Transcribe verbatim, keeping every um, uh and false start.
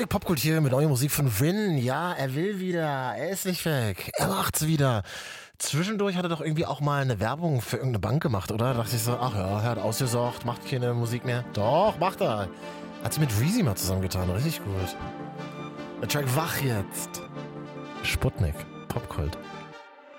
Ecke Popkult hier mit neuer Musik von Rin. Ja, er will wieder. Er ist nicht weg. Er macht's wieder. Zwischendurch hat er doch irgendwie auch mal eine Werbung für irgendeine Bank gemacht, oder? Da dachte ich so, ach ja, er hat ausgesorgt, macht keine Musik mehr. Doch, macht er. Hat sie mit Reezy mal zusammengetan. Richtig gut. Der Track Wach jetzt. Sputnik. Popkult.